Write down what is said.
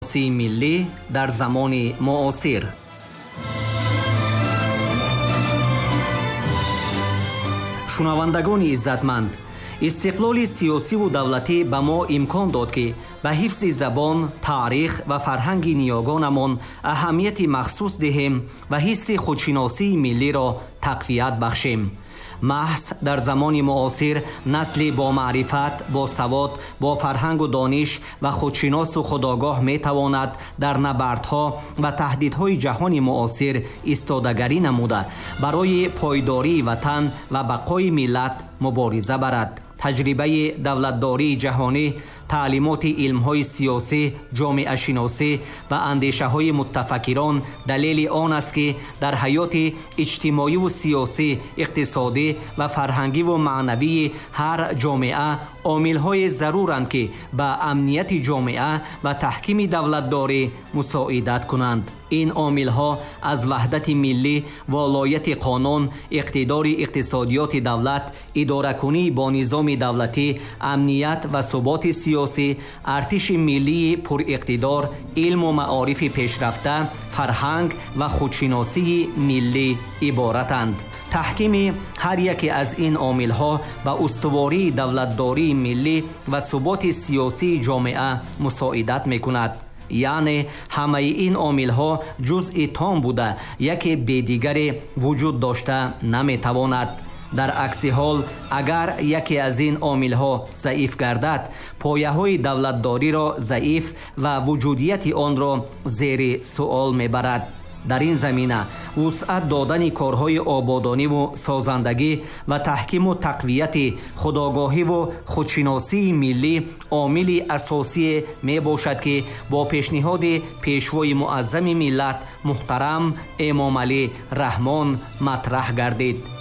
سی ملی در زمان معاصر. شنوندگان عزتمند، استقلال سیاسی و دولتی به ما امکان داد که به حفظ زبان، تاریخ و فرهنگ نیاگانمان اهمیت مخصوص دهیم و حس خودشناسی ملی را تقویت بخشیم. محض در زمان معاصر نسلی با معرفت، با سواد، با فرهنگ و دانش و خودشناس و خودآگاه می تواند در نبردها و تهدیدهای جهان معاصر ایستادگی نموده برای پایداری وطن و بقای ملت مبارزه برد. تجربه دولتداری جهانی، تعلیمات علم‌های سیاسی، جامعه شناسی و اندیشه‌های متفکران دلیل آن است که در حیات اجتماعی و سیاسی، اقتصادی و فرهنگی و معنوی هر جامعه عامل‌های ضرورند که به امنیت جامعه و تحکیم دولتداری مساعدت کنند. این عامل‌ها از وحدت ملی، ولایت قانون، اقتدار اقتصادیات دولت، اداره‌کنی با نظام دولتی، امنیت و ثبات سیاسی، ارتش ملی پر اقتدار، علم و معارف پیشرفته، فرهنگ و خودشناسی ملی عبارتند. تحکیم هر یکی از این عامل‌ها به استواری دولتداری ملی و ثبات سیاسی جامعه مساعدت می‌کند. یعنی همه این عامل‌ها جزء تام بوده یکی به دیگری وجود داشته نمی‌تواند. در عکس حال اگر یکی از این عامل‌ها ضعیف گردد، پایه‌های دولتداری را ضعیف و وجودیت آن را زیر سؤال می‌برد. در این زمینه وسعت دادن کارهای آبادانی و سازندگی و تحکیم و تقویت خودآگاهی و خودشناسی ملی عامل اساسی می باشد که با پیشنهاد پیشوای معظم ملت محترم امام علی رحمان مطرح گردید.